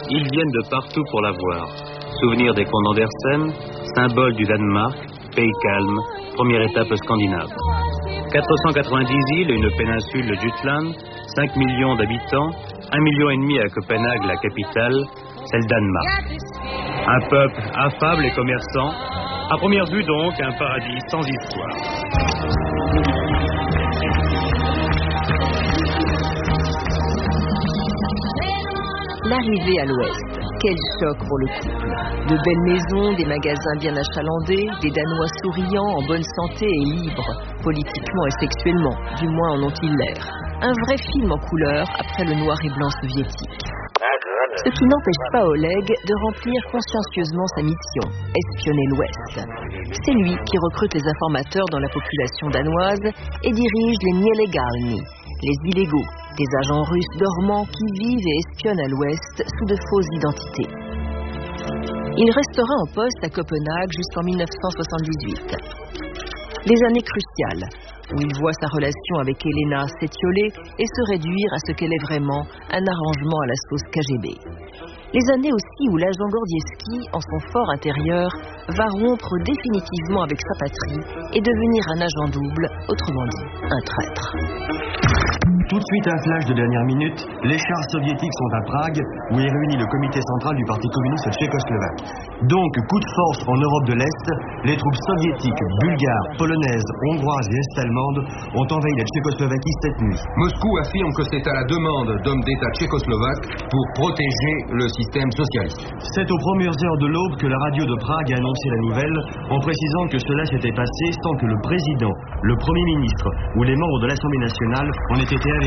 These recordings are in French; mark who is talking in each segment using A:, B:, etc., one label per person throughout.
A: Ils viennent de partout pour la voir. Souvenir des ponts d'Andersen, symbole du Danemark, pays calme, première étape scandinave. 490 îles et une péninsule, le Jutland, 5 millions d'habitants, 1,5 million à Copenhague, la capitale, c'est le Danemark. Un peuple affable et commerçant, à première vue donc un paradis sans histoire.
B: L'arrivée à l'ouest, quel choc pour le couple. De belles maisons, des magasins bien achalandés, des Danois souriants, en bonne santé et libres, politiquement et sexuellement, du moins en ont-ils l'air. Un vrai film en couleur après le noir et blanc soviétique. Ce qui n'empêche pas Oleg de remplir consciencieusement sa mission, espionner l'Ouest. C'est lui qui recrute les informateurs dans la population danoise et dirige les Nielegalni, les illégaux, des agents russes dormants qui vivent et espionnent à l'Ouest sous de fausses identités. Il restera en poste à Copenhague jusqu'en 1978. Les années cruciales, où il voit sa relation avec Elena s'étioler et se réduire à ce qu'elle est vraiment, un arrangement à la sauce KGB. Les années aussi où l'agent Gordievski, en son fort intérieur, va rompre définitivement avec sa patrie et devenir un agent double, autrement dit, un traître.
C: Tout de suite un flash de dernière minute, les chars soviétiques sont à Prague, où est réuni le comité central du Parti communiste tchécoslovaque. Donc, coup de force en Europe de l'Est, les troupes soviétiques, bulgares, polonaises, hongroises et est-allemandes ont envahi la Tchécoslovaquie cette nuit.
D: Moscou affirme que c'est à la demande d'hommes d'État tchécoslovaques pour protéger le système socialiste.
C: C'est aux premières heures de l'aube que la radio de Prague a annoncé la nouvelle, en précisant que cela s'était passé sans que le président, le Premier ministre ou les membres de l'Assemblée nationale en aient été avertis.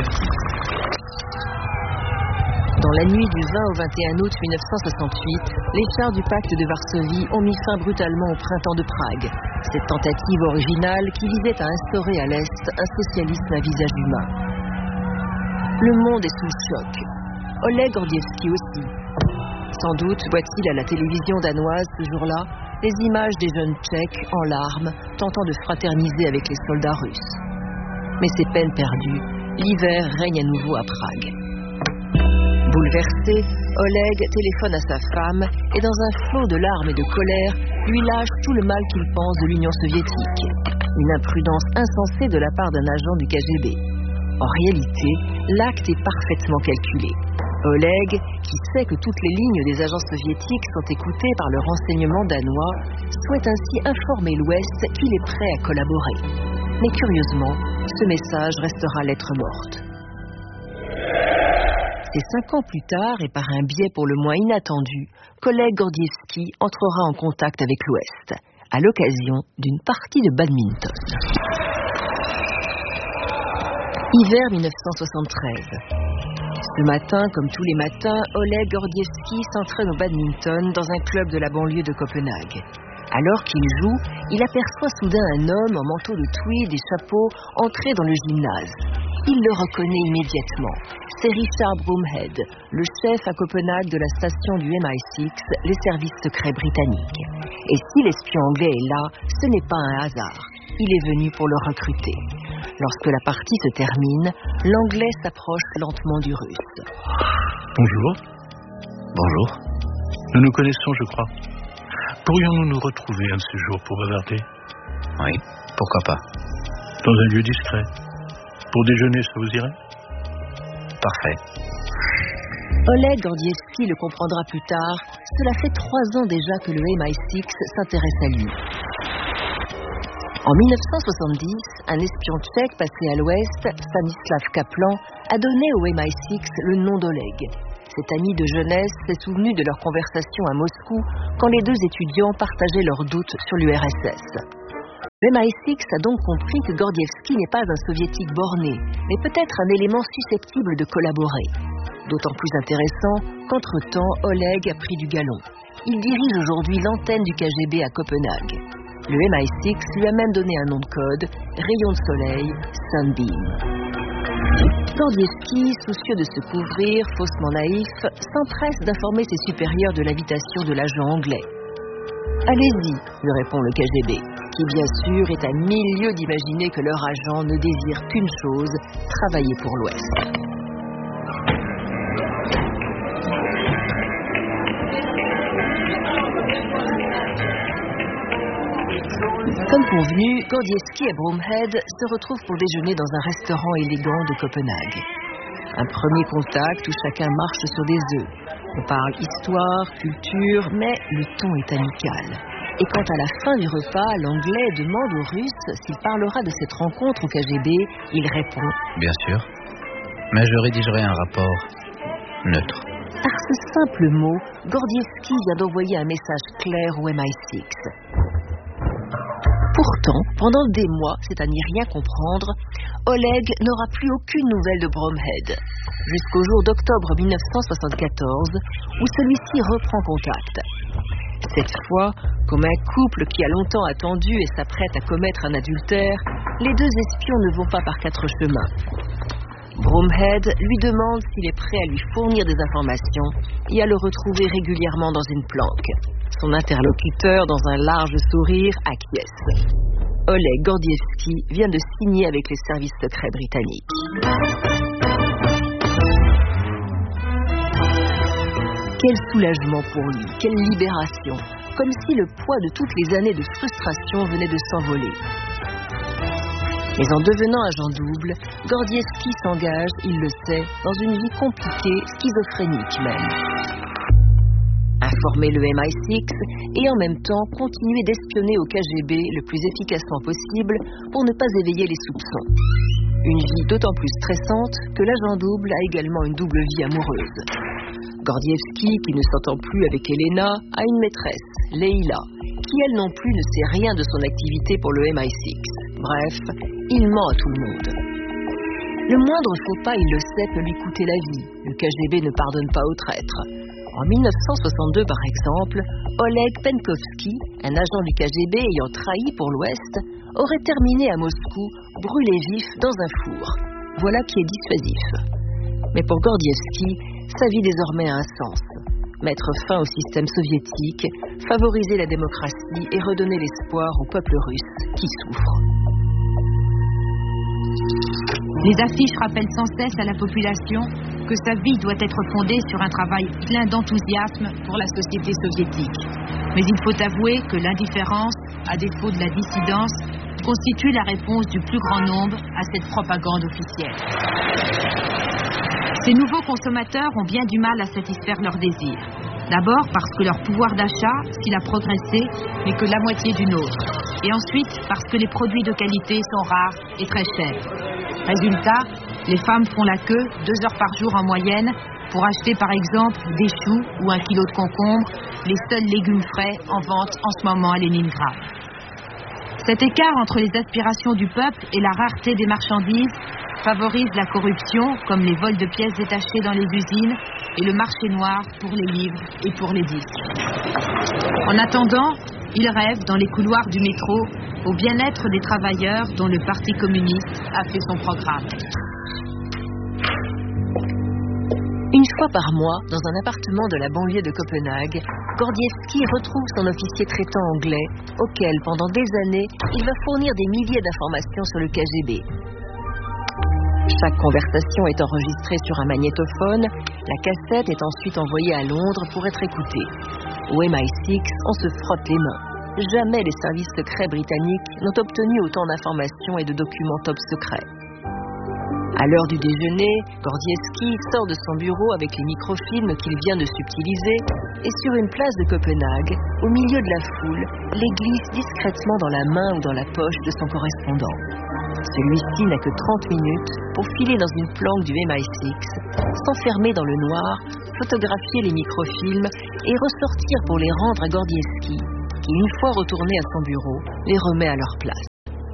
B: Dans la nuit du 20 au 21 août 1968, les chars du pacte de Varsovie ont mis fin brutalement au printemps de Prague. Cette tentative originale qui visait à instaurer à l'Est un socialisme à visage humain. Le monde est sous le choc. Oleg Gordievski aussi. Sans doute voit-il à la télévision danoise ce jour-là les images des jeunes Tchèques en larmes tentant de fraterniser avec les soldats russes. Mais c'est peine perdue. L'hiver règne à nouveau à Prague. Bouleversé, Oleg téléphone à sa femme et dans un flot de larmes et de colère, lui lâche tout le mal qu'il pense de l'Union soviétique. Une imprudence insensée de la part d'un agent du KGB. En réalité, l'acte est parfaitement calculé. Oleg, qui sait que toutes les lignes des agents soviétiques sont écoutées par le renseignement danois, souhaite ainsi informer l'Ouest qu'il est prêt à collaborer. Mais curieusement, ce message restera lettre morte. C'est 5 ans plus tard, et par un biais pour le moins inattendu, qu'Oleg Gordievski entrera en contact avec l'Ouest, à l'occasion d'une partie de badminton. Hiver 1973. Ce matin, comme tous les matins, Oleg Gordievski s'entraîne au badminton dans un club de la banlieue de Copenhague. Alors qu'il joue, il aperçoit soudain un homme en manteau de tweed et chapeau entrer dans le gymnase. Il le reconnaît immédiatement. C'est Richard Broomhead, le chef à Copenhague de la station du MI6, les services secrets britanniques. Et si l'espion anglais est là, ce n'est pas un hasard. Il est venu pour le recruter. Lorsque la partie se termine, l'anglais s'approche lentement du russe.
E: Bonjour.
C: Bonjour.
E: Nous nous connaissons, je crois. Pourrions-nous nous retrouver un de ces jours pour bavarder?
C: Oui, pourquoi pas.
E: Dans un lieu discret. Pour déjeuner, ça vous irait?
C: Parfait.
B: Oleg Gordievski le comprendra plus tard. Cela fait 3 ans déjà que le MI6 s'intéresse à lui. En 1970, un espion tchèque passé à l'Ouest, Stanislav Kaplan, a donné au MI6 le nom d'Oleg. Cet ami de jeunesse s'est souvenu de leur conversation à Moscou quand les 2 étudiants partageaient leurs doutes sur l'URSS. Le MI6 a donc compris que Gordievski n'est pas un soviétique borné, mais peut-être un élément susceptible de collaborer. D'autant plus intéressant qu'entre-temps, Oleg a pris du galon. Il dirige aujourd'hui l'antenne du KGB à Copenhague. Le MI6 lui a même donné un nom de code, Rayon de Soleil, Sunbeam. Gordievski, soucieux de se couvrir, faussement naïf, s'empresse d'informer ses supérieurs de l'invitation de l'agent anglais. « Allez-y », lui répond le KGB, qui bien sûr est à 1000 lieues d'imaginer que leur agent ne désire qu'une chose, travailler pour l'Ouest. Comme convenu, Gordievsky et Bromhead se retrouvent pour déjeuner dans un restaurant élégant de Copenhague. Un premier contact où chacun marche sur des œufs. On parle histoire, culture, mais le ton est amical. Et quand à la fin du repas, l'Anglais demande au Russe s'il parlera de cette rencontre au KGB, il répond «
F: Bien sûr, mais je rédigerai un rapport neutre. »
B: Par ce simple mot, Gordievsky vient d'envoyer un message clair au MI6. Pourtant, pendant des mois, c'est à n'y rien comprendre, Oleg n'aura plus aucune nouvelle de Bromhead, jusqu'au jour d'octobre 1974, où celui-ci reprend contact. Cette fois, comme un couple qui a longtemps attendu et s'apprête à commettre un adultère, les deux espions ne vont pas par quatre chemins. Bromhead lui demande s'il est prêt à lui fournir des informations et à le retrouver régulièrement dans une planque. Son interlocuteur, dans un large sourire, acquiesce. Oleg Gordievsky vient de signer avec les services secrets britanniques. Quel soulagement pour lui, quelle libération, comme si le poids de toutes les années de frustration venait de s'envoler. Mais en devenant agent double, Gordievsky s'engage, il le sait, dans une vie compliquée, schizophrénique même. Informer le MI6 et en même temps continuer d'espionner au KGB le plus efficacement possible pour ne pas éveiller les soupçons. Une vie d'autant plus stressante que l'agent double a également une double vie amoureuse. Gordievsky, qui ne s'entend plus avec Elena, a une maîtresse, Leila, qui elle non plus ne sait rien de son activité pour le MI6. Bref, il ment à tout le monde. Le moindre faux pas, il le sait, peut lui coûter la vie. Le KGB ne pardonne pas aux traîtres. En 1962, par exemple, Oleg Penkovsky, un agent du KGB ayant trahi pour l'Ouest, aurait terminé à Moscou, brûlé vif dans un four. Voilà qui est dissuasif. Mais pour Gordievsky, sa vie désormais a un sens. Mettre fin au système soviétique, favoriser la démocratie et redonner l'espoir au peuple russe qui souffre.
G: Les affiches rappellent sans cesse à la population que sa vie doit être fondée sur un travail plein d'enthousiasme pour la société soviétique. Mais il faut avouer que l'indifférence, à défaut de la dissidence, constitue la réponse du plus grand nombre à cette propagande officielle. Ces nouveaux consommateurs ont bien du mal à satisfaire leurs désirs. D'abord parce que leur pouvoir d'achat, s'il a progressé, n'est que la moitié du nôtre. Et ensuite parce que les produits de qualité sont rares et très chers. Résultat, les femmes font la queue 2 heures par jour en moyenne pour acheter par exemple des choux ou 1 kilo de concombre, les seuls légumes frais en vente en ce moment à Leningrad. Cet écart entre les aspirations du peuple et la rareté des marchandises favorise la corruption, comme les vols de pièces détachées dans les usines et le marché noir pour les livres et pour les disques. En attendant, il rêve dans les couloirs du métro au bien-être des travailleurs dont le Parti communiste a fait son programme.
B: Une fois par mois, dans un appartement de la banlieue de Copenhague, Gordievsky retrouve son officier traitant anglais, auquel, pendant des années, il va fournir des milliers d'informations sur le KGB. Chaque conversation est enregistrée sur un magnétophone, la cassette est ensuite envoyée à Londres pour être écoutée. Au MI6, on se frotte les mains. Jamais les services secrets britanniques n'ont obtenu autant d'informations et de documents top secrets. À l'heure du déjeuner, Gordievsky sort de son bureau avec les microfilms qu'il vient de subtiliser et sur une place de Copenhague, au milieu de la foule, les glisse discrètement dans la main ou dans la poche de son correspondant. Celui-ci n'a que 30 minutes pour filer dans une planque du MI6, s'enfermer dans le noir, photographier les microfilms et ressortir pour les rendre à Gordievsky, qui, une fois retourné à son bureau, les remet à leur place.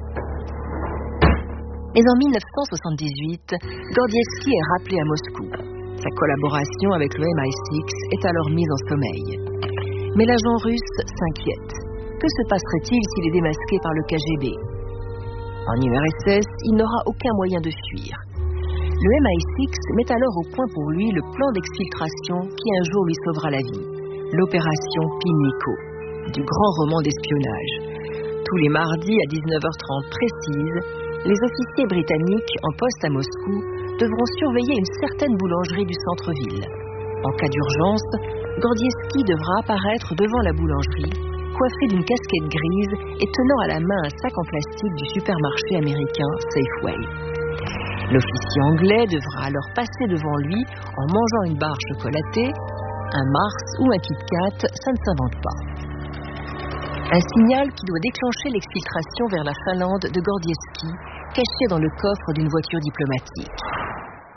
B: Mais en 1978, Gordievsky est rappelé à Moscou. Sa collaboration avec le MI6 est alors mise en sommeil. Mais l'agent russe s'inquiète. Que se passerait-il s'il est démasqué par le KGB ? En URSS, il n'aura aucun moyen de fuir. Le MI6 met alors au point pour lui le plan d'exfiltration qui un jour lui sauvera la vie. L'opération Pimlico, du grand roman d'espionnage. Tous les mardis à 19h30 précise, les officiers britanniques en poste à Moscou devront surveiller une certaine boulangerie du centre-ville. En cas d'urgence, Gordievsky devra apparaître devant la boulangerie, coiffé d'une casquette grise et tenant à la main un sac en plastique du supermarché américain Safeway. L'officier anglais devra alors passer devant lui en mangeant une barre chocolatée. Un Mars ou un Kit Kat, ça ne s'invente pas. Un signal qui doit déclencher l'exfiltration vers la Finlande de Gordievski, caché dans le coffre d'une voiture diplomatique.